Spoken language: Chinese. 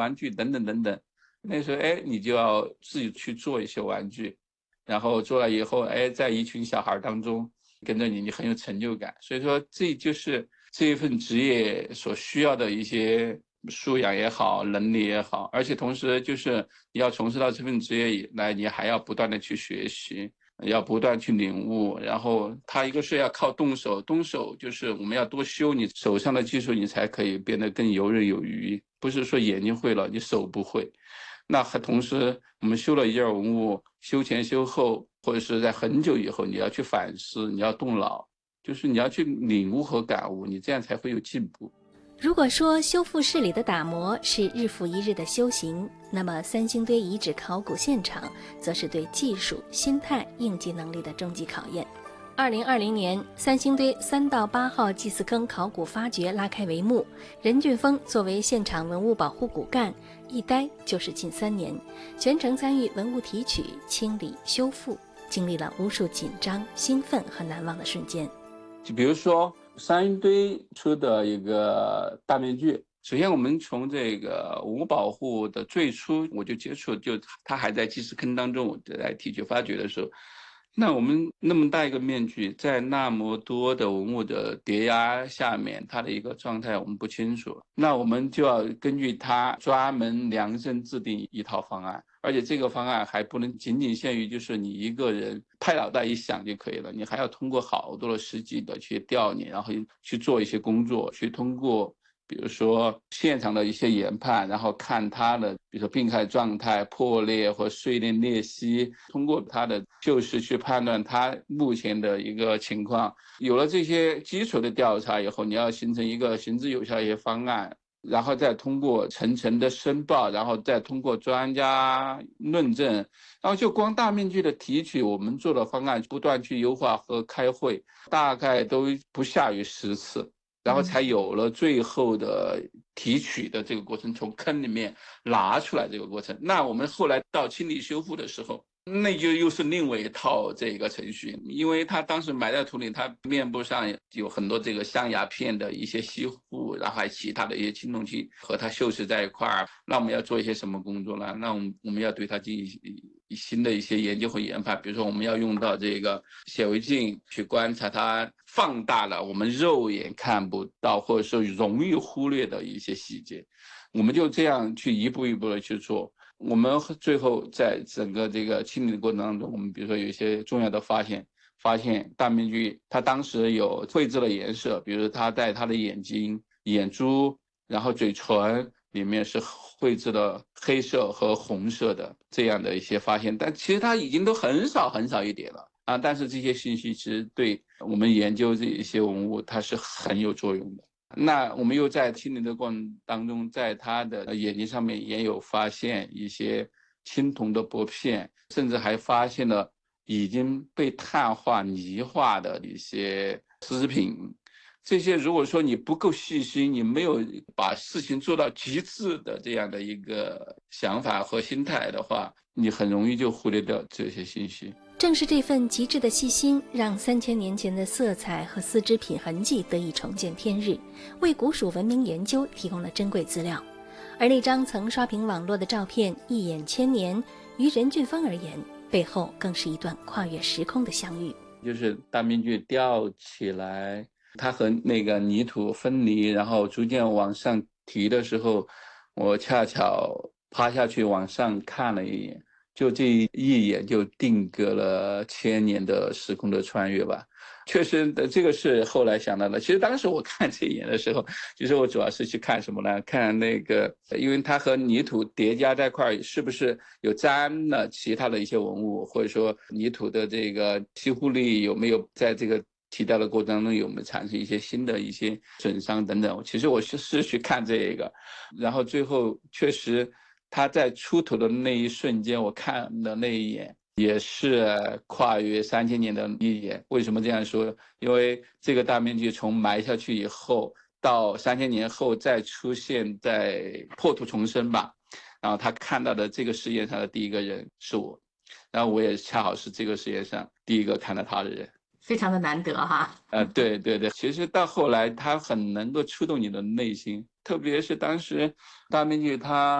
玩具等等等等。那时候你就要自己去做一些玩具，然后做了以后在一群小孩当中跟着你，你很有成就感。所以说这就是这一份职业所需要的一些素养也好，能力也好，而且同时就是你要从事到这份职业以来，你还要不断的去学习，要不断去领悟。然后它一个是要靠动手，动手就是我们要多修你手上的技术，你才可以变得更游刃有余，不是说眼睛会了你手不会。那还同时我们修了一件文物，修前修后，或者是在很久以后你要去反思，你要动脑，就是你要去领悟和感悟，你这样才会有进步。 如果说修复室里的打磨是日复一日的修行，那么三星堆遗址考古现场则是对技术、心态、应急能力的终极考验。2020年，三星堆3到8号祭祀坑考古发掘拉开帷幕，任俊峰作为现场文物保护骨干，一待就是近3年，全程参与文物提取、清理、修复，经历了无数紧张、兴奋和难忘的瞬间。 就比如说三星堆出的一个大面具，首先我们从这个文物保护的最初我就接触，就它还在祭祀坑当中，我在提取发掘的时候，那我们那么大一个面具，在那么多的文物的叠压下面，它的一个状态我们不清楚，那我们就要根据它专门量身制定一套方案。而且这个方案还不能仅仅限于就是你一个人拍脑袋一想就可以了，你还要通过好多的实际的去调研，然后去做一些工作，去通过比如说现场的一些研判，然后看它的比如说病态状态、破裂或碎裂裂隙，通过它的旧识去判断它目前的一个情况。有了这些基础的调查以后，你要形成一个行之有效的一些方案，然后再通过层层的申报，然后再通过专家论证，然后就光大面积的提取，我们做的方案不断去优化和开会，大概都不下于10次，然后才有了最后的提取的这个过程，从坑里面拿出来这个过程。那我们后来到清理修复的时候，那就又是另外一套这个程序，因为它当时埋在土里，它面部上有很多这个象牙片的一些吸附，然后还其他的一些青铜器和它锈蚀在一块儿。那我们要做一些什么工作呢？那我们要对它进行新的一些研究和研发，比如说我们要用到这个显微镜去观察它，放大了我们肉眼看不到或者说容易忽略的一些细节，我们就这样去一步一步的去做。我们最后在整个这个清理的过程当中，我们比如说有一些重要的发现大面具它当时有绘制的颜色，比如它在它的眼睛、眼珠，然后嘴唇里面是绘制的黑色和红色的这样的一些发现，但其实它已经都很少很少一点了啊。但是这些信息其实对我们研究这一些文物它是很有作用的。那我们又在清理的过程当中，在他的眼睛上面也有发现一些青铜的薄片，甚至还发现了已经被碳化泥化的一些丝品。这些如果说你不够细心，你没有把事情做到极致的这样的一个想法和心态的话，你很容易就忽略掉这些信息。 正是这份极致的细心，让3000年前的色彩和丝织品痕迹得以重见天日，为古蜀文明研究提供了珍贵资料。而那张曾刷屏网络的照片一眼千年，于任俊峰而言，背后更是一段跨越时空的相遇。 就是大面具吊起来，它和那个泥土分离，然后逐渐往上提的时候，我恰巧趴下去往上看了一眼，就这一眼就定格了千年的时空的穿越吧。确实的，这个是后来想到的。其实当时我看这一眼的时候，其实我主要是去看什么呢？看那个，因为它和泥土叠加在一块儿，是不是有沾了其他的一些文物，或者说泥土的这个吸附力有没有在这个提掉的过程当中有没有产生一些新的一些损伤等等。其实我是去看这个，然后最后确实它在出土的那一瞬间，我看的那一眼也是跨越3000年的一眼。为什么这样说？因为这个大面具从埋下去以后，到3000年后再出现在破土重生吧，然后他看到的这个世界上的第一个人是我，然后我也恰好是这个世界上第一个看到他的人。 非常的难得哈。 对对对，其实到后来他很能够触动你的内心，特别是当时大面具他